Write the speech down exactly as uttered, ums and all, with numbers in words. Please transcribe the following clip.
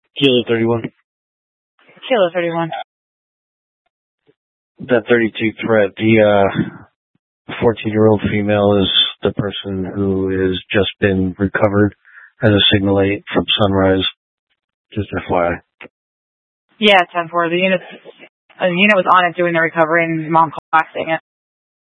Kilo thirty-one. Kilo thirty-one. That thirty-two threat, the uh, fourteen-year-old female is the person who has just been recovered as a Signal eight from Sunrise. Just F Y I. Yeah, ten four. The unit, the unit was on it doing the recovery, and mom called back saying it.